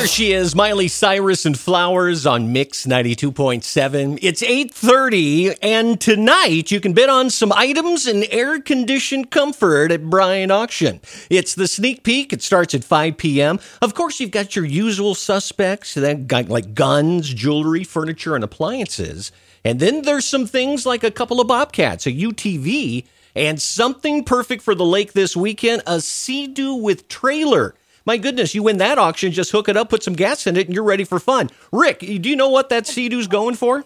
There she is, Miley Cyrus and Flowers on Mix 92.7. It's 8:30, and tonight you can bid on some items in air-conditioned comfort at Bryant Auction. It's the sneak peek. It starts at 5 p.m. Of course, you've got your usual suspects, that got like guns, jewelry, furniture, and appliances. And then there's some things like a couple of Bobcats, a UTV, and something perfect for the lake this weekend, a Sea-Doo with trailer. My goodness, you win that auction, just hook it up, put some gas in it, and you're ready for fun. Rick, do you know what that Sea-Doo's going for?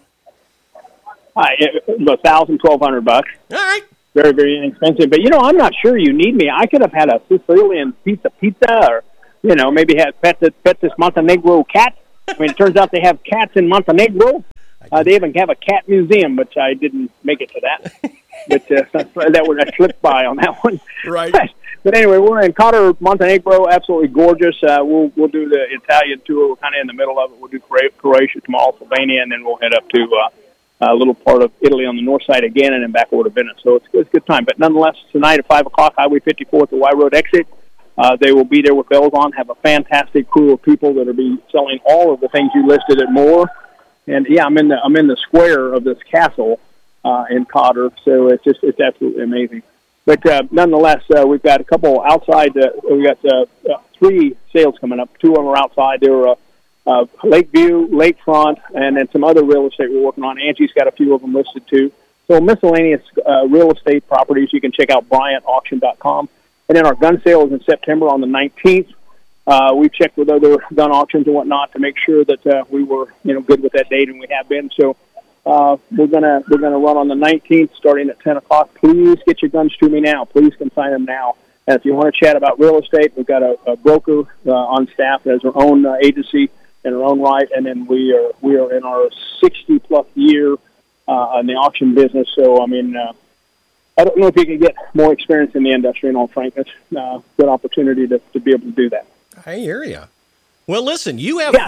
$1,000, $1,200. All right. Very, very inexpensive. But, I'm not sure you need me. I could have had a Sicilian pizza, or, maybe had pet this Montenegro cat. I mean, it turns out they have cats in Montenegro. They even have a cat museum, which I didn't make it to that. But I slipped by on that one. Right. But anyway, we're in Kotor, Montenegro. Absolutely gorgeous. We'll do the Italian tour. We're kind of in the middle of it. We'll do Croatia tomorrow, Slovenia, and then we'll head up to a little part of Italy on the north side again, and then back over to Venice. So it's a good time. But nonetheless, tonight at 5 o'clock, Highway 54 at the Y Road exit. They will be there with bells on. Have a fantastic crew of people that will be selling all of the things you listed and more. And yeah, I'm in the square of this castle in Kotor, so it's absolutely amazing. But nonetheless, we've got a couple outside. We got 3 sales coming up. 2 of them are outside. They were Lakeview, Lakefront, and then some other real estate we're working on. Angie's got a few of them listed too. So miscellaneous real estate properties. You can check out BryantAuction.com. And then our gun sale is in September on the 19th. We've checked with other gun auctions and whatnot to make sure that we were good with that date, and we have been. So. We're gonna run on the 19th, starting at 10 o'clock. Please get your guns to me now. Please consign them now. And if you want to chat about real estate, we've got a broker on staff that has our own agency in our own right, and then we are in our 60-plus year in the auction business. So I mean, I don't know if you can get more experience in the industry. In all frankness, good opportunity to be able to do that. I hear you. Well, listen, you have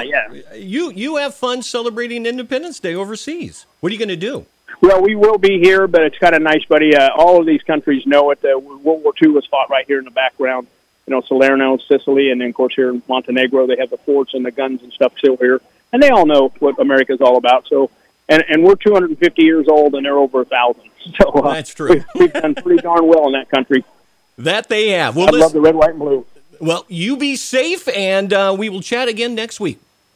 you have fun celebrating Independence Day overseas. What are you going to do? Well, we will be here, but it's kind of nice, buddy. All of these countries know it. World War II was fought right here in the background. Salerno, Sicily, and then, of course, here in Montenegro, they have the forts and the guns and stuff still here. And they all know what America's all about. So, and we're 250 years old, and they're over 1,000. So that's true. We've done pretty darn well in that country. That they have. Well, I love the red, white, and blue. Well, you be safe, and we will chat again next week.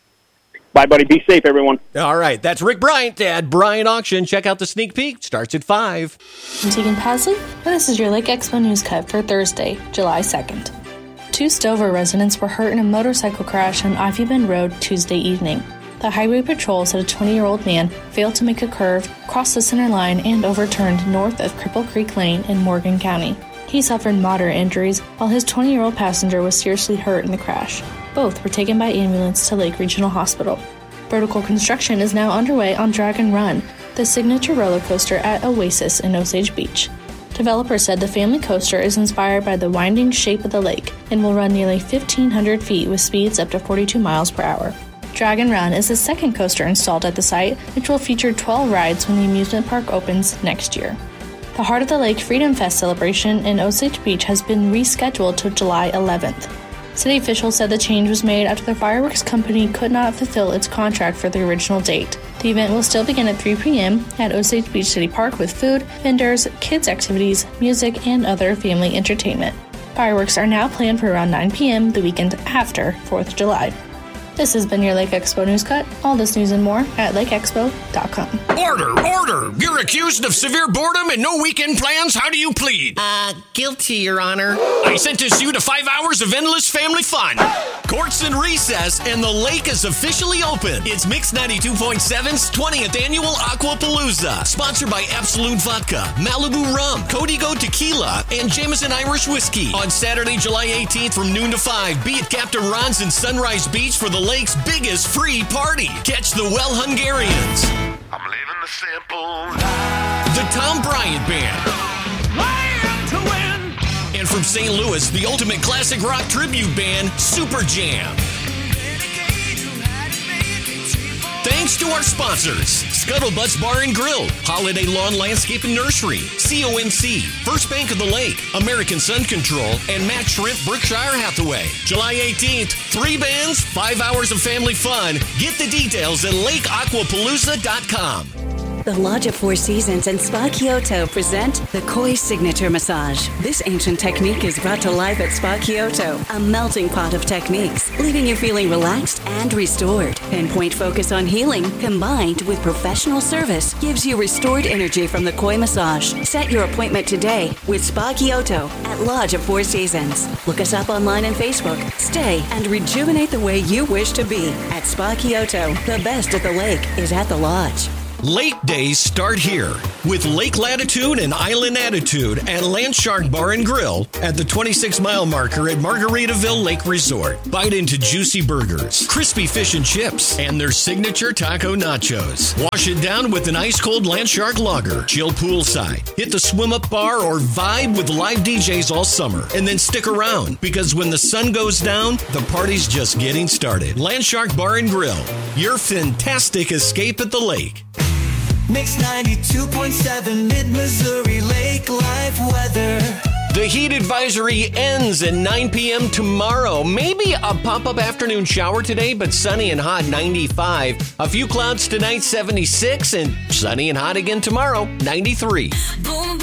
Bye, buddy. Be safe, everyone. All right. That's Rick Bryant at Bryant Auction. Check out the sneak peek. Starts at 5. I'm Tegan Pasley, and this is your Lake Expo News Cut for Thursday, July 2nd. 2 Stover residents were hurt in a motorcycle crash on Ivy Bend Road Tuesday evening. The Highway Patrol said a 20-year-old man failed to make a curve, crossed the center line, and overturned north of Cripple Creek Lane in Morgan County. He suffered moderate injuries, while his 20-year-old passenger was seriously hurt in the crash. Both were taken by ambulance to Lake Regional Hospital. Vertical construction is now underway on Dragon Run, the signature roller coaster at Oasis in Osage Beach. Developers said the family coaster is inspired by the winding shape of the lake and will run nearly 1,500 feet with speeds up to 42 miles per hour. Dragon Run is the second coaster installed at the site, which will feature 12 rides when the amusement park opens next year. The Heart of the Lake Freedom Fest celebration in Osage Beach has been rescheduled to July 11th. City officials said the change was made after the fireworks company could not fulfill its contract for the original date. The event will still begin at 3 p.m. at Osage Beach City Park with food, vendors, kids' activities, music, and other family entertainment. Fireworks are now planned for around 9 p.m. the weekend after 4th of July. This has been your Lake Expo News Cut. All this news and more at lakeexpo.com. Order! You're accused of severe boredom and no weekend plans. How do you plead? Guilty, Your Honor. I sentence you to 5 hours of endless family fun. Court's in recess, and the lake is officially open. It's Mix 92.7's 20th Annual Aquapalooza, sponsored by Absolute Vodka, Malibu Rum, Código Tequila, and Jameson Irish Whiskey. On Saturday, July 18th from noon to 5, be at Captain Ron's in Sunrise Beach for the lake's biggest free party. Catch the Well Hungarians. I'm living the simple life. The Tom Bryant Band. To win. And from St. Louis, the ultimate classic rock tribute band, Super Jam. Thanks Thanks to our sponsors, Scuttlebutt's Bar and Grill, Holiday Lawn Landscape and Nursery, CONC, First Bank of the Lake, American Sun Control, and Matt Shrimp Berkshire Hathaway. July 18th, 3 bands, 5 hours of family fun. Get the details at lakeaquapalooza.com. The Lodge of Four Seasons and Spa Kyoto present the Koi Signature Massage. This ancient technique is brought to life at Spa Kyoto, a melting pot of techniques, leaving you feeling relaxed and restored. Pinpoint focus on healing, combined with professional service, gives you restored energy from the Koi Massage. Set your appointment today with Spa Kyoto at Lodge of Four Seasons. Look us up online and Facebook. Stay and rejuvenate the way you wish to be at Spa Kyoto. The best at the lake is at the Lodge. Lake days start here with Lake Latitude and Island Attitude at Landshark Bar and Grill at the 26-mile marker at Margaritaville Lake Resort. Bite into juicy burgers, crispy fish and chips, and their signature taco nachos. Wash it down with an ice-cold Landshark lager. Chill poolside. Hit the swim-up bar or vibe with live DJs all summer. And then stick around, because when the sun goes down, the party's just getting started. Landshark Bar and Grill, your fantastic escape at the lake. Mix 92.7 Mid-Missouri Lake Life weather. The heat advisory ends at 9 p.m. tomorrow. Maybe a pop-up afternoon shower today, but sunny and hot, 95. A few clouds tonight, 76, and sunny and hot again tomorrow, 93. Boom, boom.